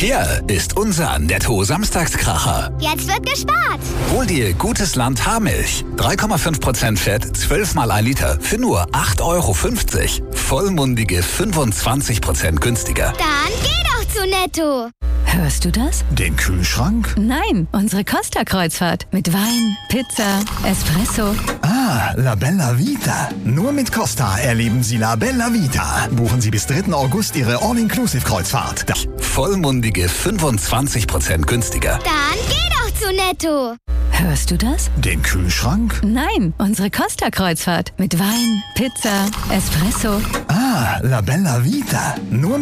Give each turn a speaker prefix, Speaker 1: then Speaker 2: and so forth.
Speaker 1: Hier ist unser Netto-Samstagskracher.
Speaker 2: Jetzt wird gespart.
Speaker 1: Hol dir Gutes Land Haarmilch. 3,5% Fett, 12 mal 1 Liter für nur 8,50 €. Vollmundige 25% günstiger.
Speaker 2: Dann geh doch zu Netto.
Speaker 3: Hörst du das?
Speaker 4: Den Kühlschrank?
Speaker 3: Nein, unsere Costa-Kreuzfahrt. Mit Wein, Pizza, Espresso.
Speaker 4: Ah, La Bella Vita. Nur mit Costa erleben Sie La Bella Vita. Buchen Sie bis 3. August Ihre All-Inclusive-Kreuzfahrt.
Speaker 1: Vollmundige 25% günstiger.
Speaker 2: Dann geh doch zu Netto.
Speaker 3: Hörst du das?
Speaker 4: Den Kühlschrank?
Speaker 3: Nein, unsere Costa-Kreuzfahrt. Mit Wein, Pizza, Espresso.
Speaker 4: Ah, La Bella Vita. Nur